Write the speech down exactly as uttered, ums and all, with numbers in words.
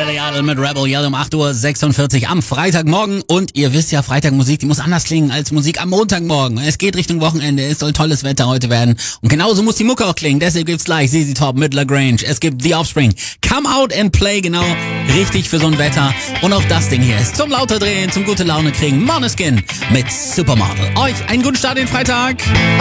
Billy Idol mit Rebel Yell um acht Uhr sechsundvierzig am Freitagmorgen. Und ihr wisst ja, Freitagmusik, die muss anders klingen als Musik am Montagmorgen. Es geht Richtung Wochenende, es soll tolles Wetter heute werden. Und genauso muss die Mucke auch klingen. Deshalb gibt's gleich Z Z Top mit LaGrange. Es gibt The Offspring. Come Out and Play, genau richtig für so ein Wetter. Und auch das Ding hier ist zum lauter drehen, zum gute Laune kriegen. Måneskin mit Supermodel. Euch einen guten Start in den Freitag.